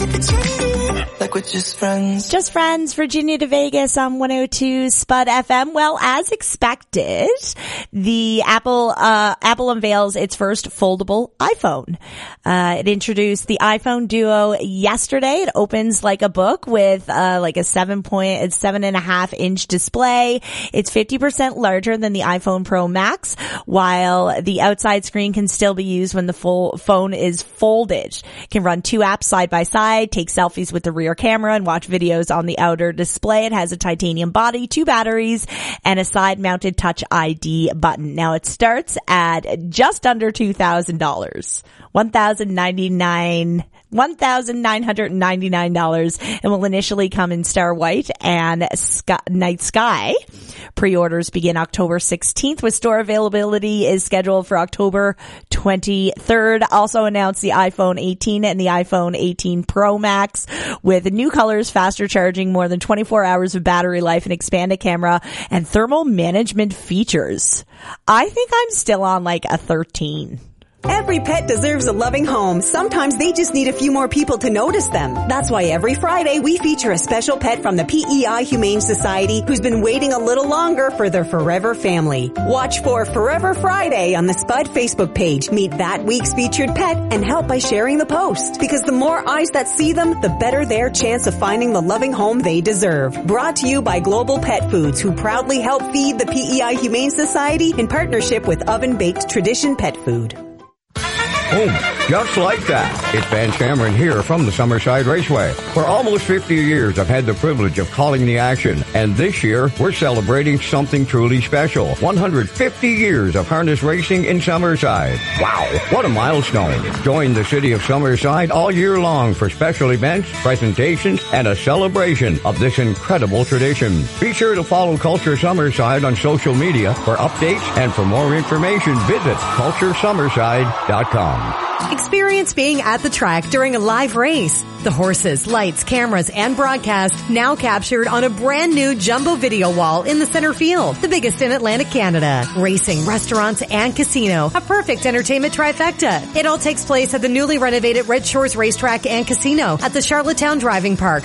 Like we're just friends. Just Friends, Virginia to Vegas on 102 Spud FM. Well, as expected, the Apple unveils its first foldable iPhone. It introduced the iPhone Duo yesterday. It opens like a book with like a 7.5 inch display. It's 50% larger than the iPhone Pro Max, while the outside screen can still be used when the full phone is folded. It can run two apps side by side, take selfies with the rear camera, and watch videos on the outer display. It has a titanium body, two batteries, and a side-mounted Touch ID button. Now it starts at just under $2,000, $1,999, and will initially come in Star White and Night Sky. Pre-orders begin October 16th, with store availability is scheduled for October 23rd. Also announced the iPhone 18 and the iPhone 18 Pro Max with new colors, faster charging, more than 24 hours of battery life, an expanded camera, and thermal management features. I think I'm still on like a 13. Every pet deserves a loving home. Sometimes they just need a few more people to notice them. That's why every Friday we feature a special pet from the PEI Humane Society who's been waiting a little longer for their forever family. Watch for Forever Friday on the Spud Facebook page. Meet that week's featured pet and help by sharing the post. Because the more eyes that see them, the better their chance of finding the loving home they deserve. Brought to you by Global Pet Foods, who proudly help feed the PEI Humane Society in partnership with Oven Baked Tradition Pet Food. Oh, just like that. It's Van Cameron here from the Summerside Raceway. For almost 50 years, I've had the privilege of calling the action. And this year, we're celebrating something truly special. 150 years of harness racing in Summerside. Wow, what a milestone. Join the city of Summerside all year long for special events, presentations, and a celebration of this incredible tradition. Be sure to follow Culture Summerside on social media for updates, and for more information, visit culturesummerside.com. Experience being at the track during a live race. The horses, lights, cameras, and broadcast now captured on a brand new jumbo video wall in the center field, the biggest in Atlantic Canada. Racing, restaurants, and casino, a perfect entertainment trifecta. It all takes place at the newly renovated Red Shores Racetrack and Casino at the Charlottetown Driving Park.